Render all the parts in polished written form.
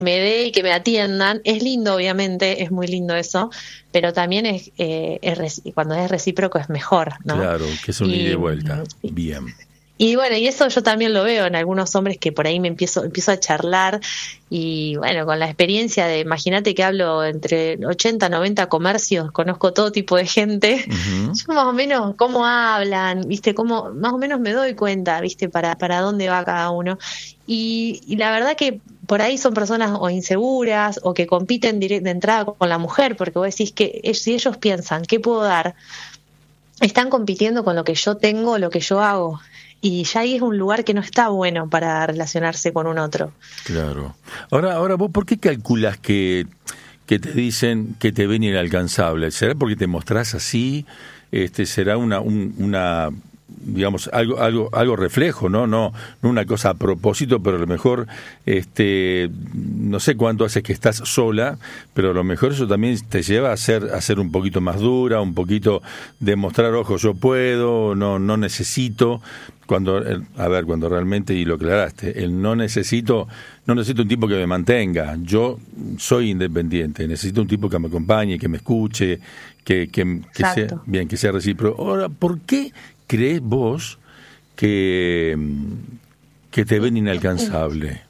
me dé y que me atiendan, es lindo, obviamente, es muy lindo eso, pero también cuando es recíproco es mejor, ¿no? Claro, que es un ida y vuelta. Bien. Y bueno, y eso yo también lo veo en algunos hombres que por ahí empiezo a charlar y bueno, con la experiencia de, imagínate que hablo entre 80, 90 comercios, conozco todo tipo de gente, Uh-huh. yo más o menos cómo hablan, viste, cómo más o menos me doy cuenta, viste, para dónde va cada uno. Y la verdad que por ahí son personas o inseguras o que compiten de entrada con la mujer, porque vos decís que si ellos piensan, ¿qué puedo dar? Están compitiendo con lo que yo tengo, lo que yo hago. Y ya ahí es un lugar que no está bueno para relacionarse con un otro. Claro. Ahora vos, ¿por qué calculas que te dicen que te ven inalcanzable? ¿Será porque te mostrás así? ¿Será una digamos algo reflejo, no una cosa a propósito, pero a lo mejor no sé cuánto hace que estás sola, pero a lo mejor eso también te lleva a ser un poquito más dura, un poquito de mostrar, ojo, yo puedo, no necesito, cuando realmente, y lo aclaraste, el no necesito un tipo que me mantenga, yo soy independiente, necesito un tipo que me acompañe, que me escuche, que sea bien, que sea recíproco. Ahora, ¿por qué crees vos que te ven inalcanzable?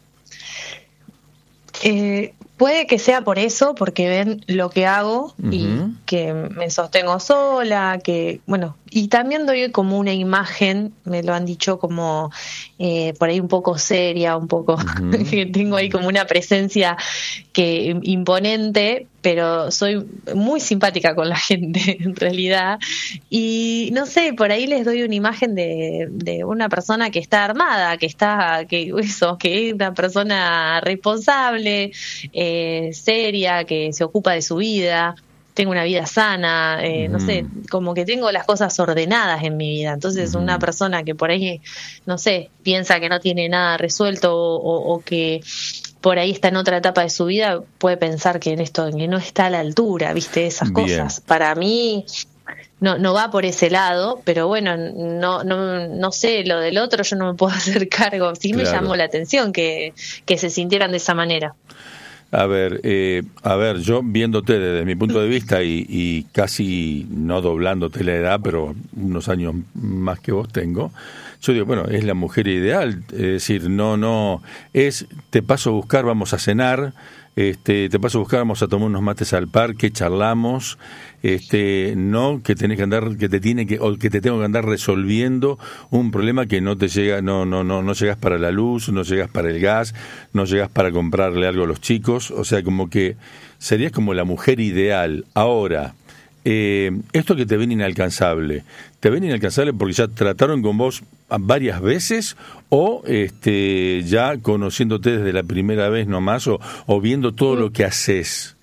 Puede que sea por eso, porque ven lo que hago y que me sostengo sola, que bueno, y también doy como una imagen, me lo han dicho como por ahí un poco seria, un poco que tengo ahí como una presencia que imponente, pero soy muy simpática con la gente en realidad, y no sé, por ahí les doy una imagen de una persona que está armada, que es una persona responsable, seria, que se ocupa de su vida, tengo una vida sana, no sé, como que tengo las cosas ordenadas en mi vida. Entonces una persona que por ahí, no sé, piensa que no tiene nada resuelto o que por ahí está en otra etapa de su vida, puede pensar que que no está a la altura, viste, esas cosas. Para mí no va por ese lado, pero bueno, no sé, lo del otro yo no me puedo hacer cargo. Sí, me llamó la atención que se sintieran de esa manera. A ver, yo viéndote desde mi punto de vista y casi no doblándote la edad, pero unos años más que vos tengo, yo digo, bueno, es la mujer ideal, es decir, te paso a buscar, vamos a cenar, te paso a buscar, vamos a tomar unos mates al parque, charlamos, no que tenés que andar, o que te tengo que andar resolviendo un problema que no te llega, no llegas para la luz, no llegas para el gas, no llegas para comprarle algo a los chicos, o sea, como que serías como la mujer ideal. Ahora, esto que te ven inalcanzable porque ya trataron con vos varias veces o ya conociéndote desde la primera vez nomás o viendo todo lo que haces.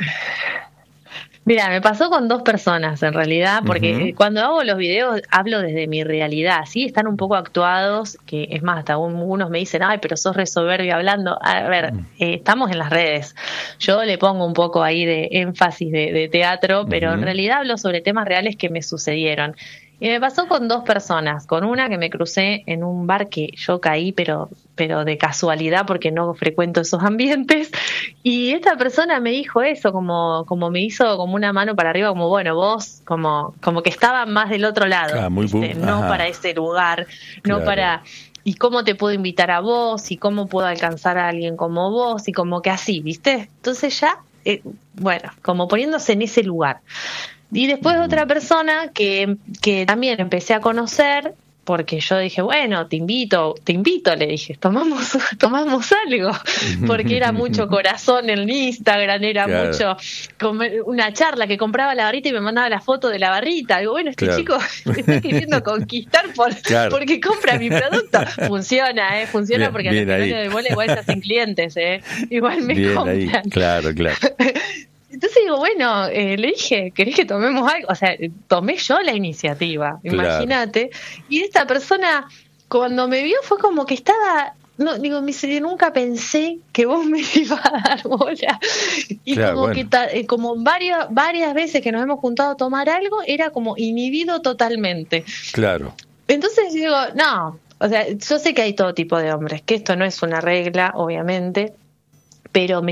Mira, me pasó con 2 personas en realidad, porque cuando hago los videos hablo desde mi realidad, sí, están un poco actuados, que es más, hasta algunos me dicen, ay, pero sos re soberbio hablando. A ver, estamos en las redes, yo le pongo un poco ahí de énfasis de teatro, pero en realidad hablo sobre temas reales que me sucedieron. Y me pasó con 2 personas, con una que me crucé en un bar que yo caí, pero de casualidad porque no frecuento esos ambientes, y esta persona me dijo eso, como me hizo como una mano para arriba, como bueno, vos, como que estaba más del otro lado, no para ese lugar, no para... ¿Y cómo te puedo invitar a vos? ¿Y cómo puedo alcanzar a alguien como vos? Y como que así, ¿viste? Entonces ya, bueno, como poniéndose en ese lugar. Y después otra persona que también empecé a conocer, porque yo dije, bueno, te invito, le dije, tomamos algo, porque era mucho corazón en Instagram, era mucho una charla que compraba la barrita y me mandaba la foto de la barrita. Digo, bueno, chico me está queriendo conquistar porque compra mi producto. Funciona bien, porque bien, a los de bola igual se hacen clientes, igual me bien compran. Ahí. Claro. Entonces digo, bueno, le dije, ¿querés que tomemos algo? O sea, tomé yo la iniciativa, imagínate. Y esta persona, cuando me vio, fue como que estaba... No, digo, me dice, nunca pensé que vos me ibas a dar bola. Y como varias veces que nos hemos juntado a tomar algo, era como inhibido totalmente. Claro. Entonces digo, no, o sea, yo sé que hay todo tipo de hombres, que esto no es una regla, obviamente, pero